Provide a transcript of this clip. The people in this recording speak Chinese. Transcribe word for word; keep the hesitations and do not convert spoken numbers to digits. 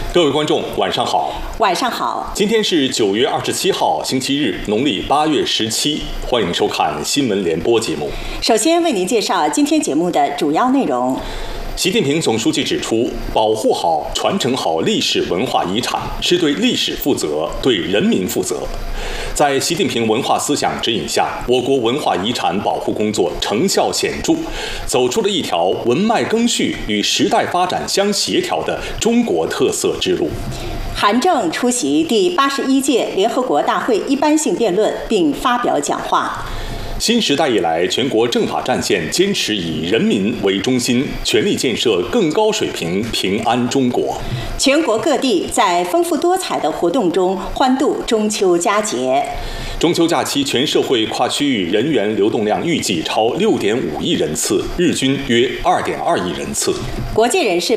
各位观众，晚上好。 晚上好。 今天是九月二十七号，星期日，农历八月十七。欢迎收看新闻联播节目。 首先为您介绍今天节目的主要内容。 习近平总书记指出，保护好、传承好历史文化遗产，是对历史负责、对人民负责。在习近平文化思想指引下，我国文化遗产保护工作成效显著，走出了一条文脉更续与时代发展相协调的中国特色之路。 韩正出席第八十一届联合国大会一般性辩论并发表讲话。 新时代以来，全国政法战线坚持以人民为中心，全力建设更高水平平安中国。 全国各地在丰富多彩的活动中欢度中秋佳节。 中秋假期，全社会跨区域人员流动量预计超六点五亿人次，日均约二点二亿人次。 国际人士